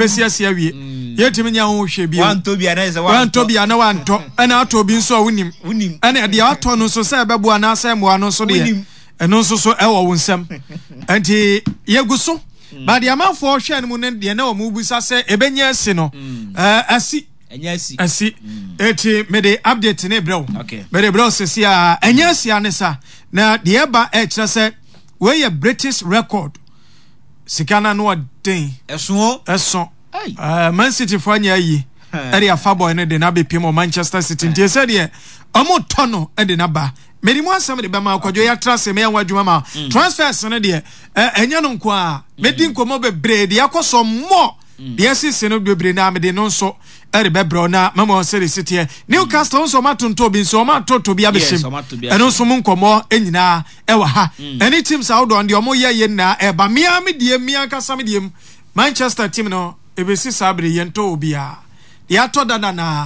besiasia wie yetimi nya ho hwe bi wanto bi ana wanto ana ato bi nso a wonim ana de ato no so se bebo ana se mo ano so de eno nso so ewo wo nsam anti yeguso ba de amafo hwe an mu ne de na o mu busa se ebenya asi no asi eti me de update ne brew me de brew sesi a enya asi anesa na de eba e kire se we ye British record sikana no den eso Man City for anya yi area Faboy ne de na be pimo Manchester City ntie se de omo tono e de na ba medimu asem de be ma akwadwo ya trase me ya wadwuma ma transfers ne de enya no nko a medi nkomo be bre de yakoso mo de asisi no bebre na me de no so ere be bro na mama City City Newcastle so matonto bi so matoto bi abeshim eno so mu nkomo enyina e wa ha any teams out on de omo ye na e ba mia me de mia kasa me de Manchester team no ebesi sabre yento obia ya to dada na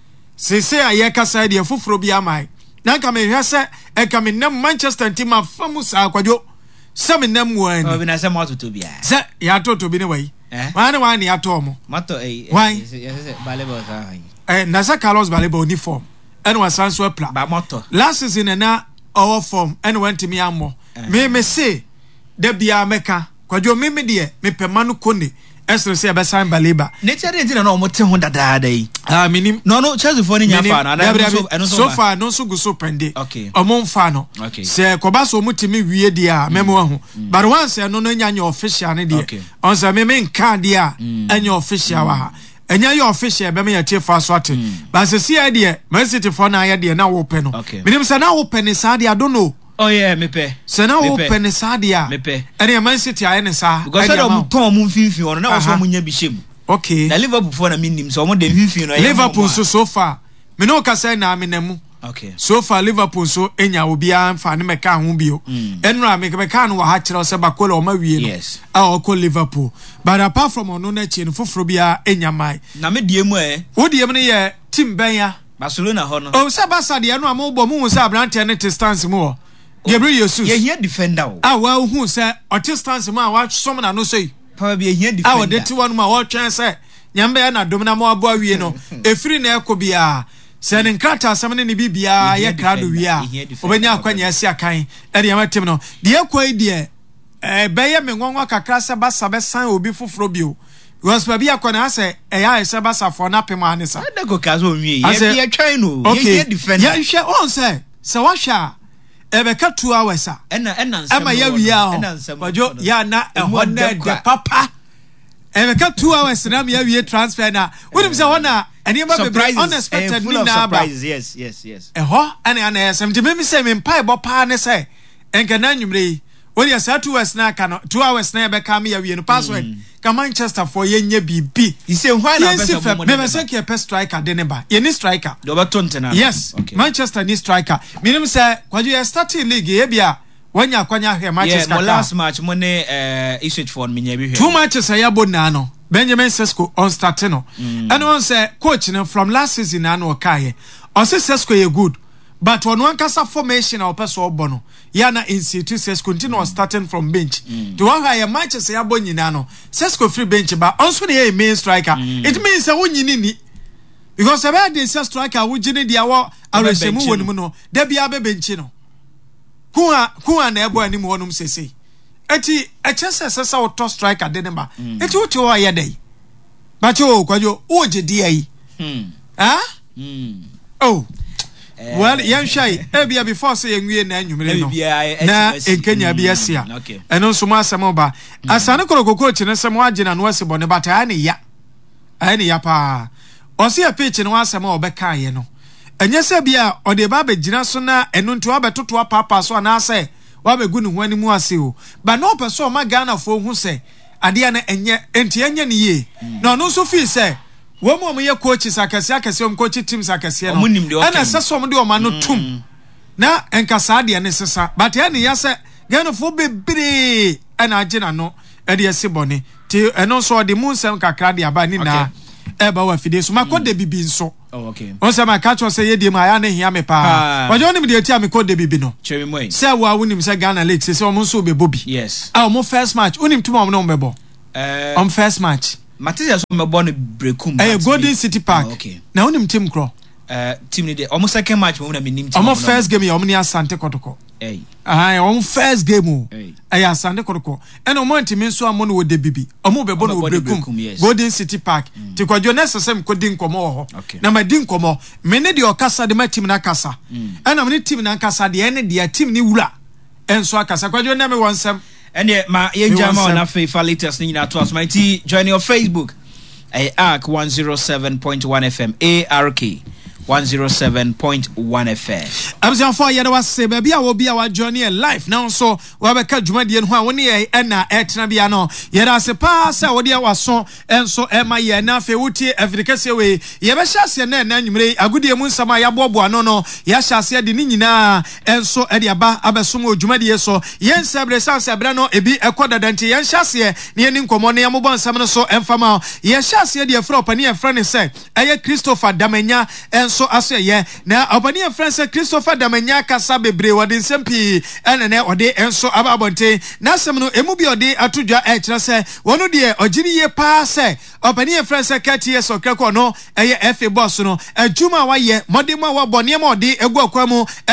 sese aye kasa de fufuro bi amai na nka me hwese e ka me nam Manchester team afamu sa akwadwo se me nam wani obi na se matoto bia se ya toto bi ne wai wani ya to mo mato why Balebo sa na sa Carlos Balebo uniform and was answer plan ba moto last season na our form and went to me amo me say de bia meka kwadwo me de me pemanu kone esre se be sign Baleba ne tere ntina na omo te ho dadaada yi minim no Chelsea for ni nyafa na eno so far no so go so pende omo mfa no se koba so mutimi wie dia memo ho but once no nya official ne dia on se me nka dia anya official wa ha enya ye official be me ya tie fa so ate but se see dia Man City for na ya dia na wo pe no minim se na wo pe ne sa dia I don't know. Oh yeah, me pe. Se na wo pe ne sa dia me pe ene Man City aye ne sa because say mo ton mo mfinfin ono na wo so mo nya bi shem. Okay. Na Liverpool for na minim so mo de mfinfin no Liverpool so far me no ka say na me namu. Okay. So far Liverpool so enya obi amfa ne meka ho bio enra me ka no wa ha kire se bakola o ma wie no a o ko Liverpool but apart from ono na chi no foforo bia enya mai na me die mu wo die mu ne ye team benya Barcelona ho no o se Barca de no ambo mu se abrante ne distance mu Gabriel Jesus ye here defender o wa hu se o distance mu a wa som na no sei pa bia here defender a o de ti wonu ma wo twen se nyambe ya na domina mo abo awie no efiri na ekobia se ne nkrata asem ne bibia ye krado wi a obenya akwanya asi akan e de amatem no de ekoi de beye me ngonwa kakra se Barca be san obi foforo bio because baby akona ase eya ese Barca for na pema anisa na go kazo nwie ye bia twan no ye defender ye hwe on se wa hwa ebeka 2 hours a ena ya wi a ojo ya na ehona de papa ebeka 2 hours na me ya wi transfer na wonim se hona eni ba be unexpected ni na ba yes ana yesem de me se me mpa ebo pa ne se enka na nwumre wodi ya 2 hours na ka no 2 hours na ebeka me ya wi no password ka Manchester for yenye bibi ise hwan na besa mo me se ke pe striker de ne ba ye ni striker do ba tontena yes Manchester ni striker minim se kwajo ya starting league ye bia wanya kwanya hwe matches ka last match mo ne Ipswich for me bi hwe 2 matches ya bona no Benjamin Sesko on starting no and on say coach no from last season na no kai on say Sesko ye good but on one kasa formation or person obo ya na institute Sesko continue starting from bench to one higher matches ya bo nyina no Sesko free bench ba on so dey main striker it means say wonyini ni because about the striker wo gine dia wo aresemu wonimu no da bia be bench no kuha na ebo ani mu wonum sese eti echese sesa wo to striker de neba eti wo ti wo ya dai ba ti o kwajo wo je di ai oh well yan shai ebia before say yenwie na anwumre no na enkenya bia sia eno nso ma asem ba asane korokoko chi ne sem agina no asebo ne bata ani ya pa o se pitch no asem obeka ye no enye se bia o de ba be gina so na eno nto abetoto papa so na ase wa be gu ne ho ani mu ase o ba no person ma Ghana fo hu se ade na enye enti enye ne ye no no so fi se wo mo ye coach akase coach team akase no ana sesom de o ma no tum na enkasa de ne sesa but ya ne ya se Ghana fo bebre ana agina no e de sibone ti eno so de mu nsem kakra de aba ni na e ba wa fide so makode bibi nso on se ma catch say ye de ma ya ne hia me pa wajo nim de ti am ko de bibi no se wa wonim se Ghana league se o mo so be bobi yes mo first match unim tuma mo no mbebo first match Materials me born brekum. Golden City Park. Okay. Now onim team kro. Team ni de almost second match mo na me nim team. Omo first game ya omo ni Asante Kotoko. Omo first game o. Asante Kotoko. And omo ntimi nso amono wo de bibi. Omo be bo no brekum. Golden City Park. Ti kwadwo na sesem kodi nkomo ho. Na ma di nkomo. Me ne de okasa de ma team na kasa. And am ne team na kasa de ene de team ni wura. Enso akasa kwadwo na me wonsem. And ma yenjama on afa latest ni na to as my tea join your Facebook. ARK 107.1 FM ARK 107.1 FM. Abzan for yada wase baby a wo bia wa journey life now so wa be ka dwumadie no ho a woni e na etena bia no yada se pa sa wo dia waso enso e ma ye na fe wutie afrikase we ye be hyase na na nwumre agudie mu nsama ya bobo no no ya hyase de ni nyina enso e de aba abesom dwumadie so ye nsabre sanse bre no ebi ekodadante ye hyase ne ye ni nkomo ne ya mobo nsam no so emfama ye hyase de afra opani afra ne se eye Christopher Damanya enso aso ye na opani afra se Christopher Damanya kasa bebre wode nsempi enene ode enso ababonte na sem no emu bi ode atodwa e kire se wono de ogiri ye pa se opani afra se katie so kreko no eye FA boss no adwuma wa ye modemo wa bone ma ode egu akwa mu